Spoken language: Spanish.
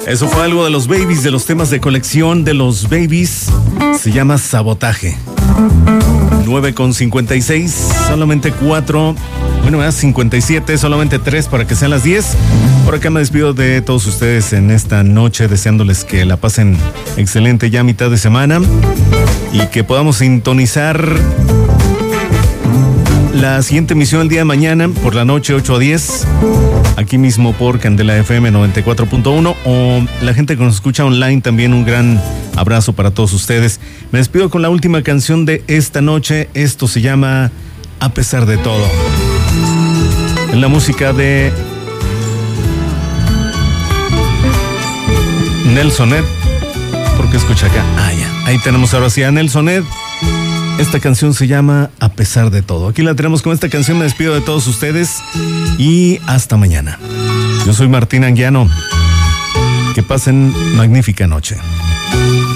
Eso fue algo de los Babies, de los temas de colección de los Babies. Se llama Sabotaje. 9:56, solamente 4, bueno, 57, solamente 3 para que sean las 10. Por acá me despido de todos ustedes en esta noche, deseándoles que la pasen excelente ya a mitad de semana y que podamos sintonizar la siguiente emisión el día de mañana por la noche 8 a 10, aquí mismo por Candela FM 94.1, o la gente que nos escucha online también. Un gran abrazo para todos ustedes. Me despido con la última canción de esta noche. Esto se llama A Pesar de Todo. En la música de Nelsonet. ¿Por qué escucha acá? Ah, ya. Ahí tenemos ahora sí a Nelsonet. Esta canción se llama A Pesar de Todo. Aquí la tenemos con esta canción. Me despido de todos ustedes y hasta mañana. Yo soy Martín Anguiano. Que pasen magnífica noche.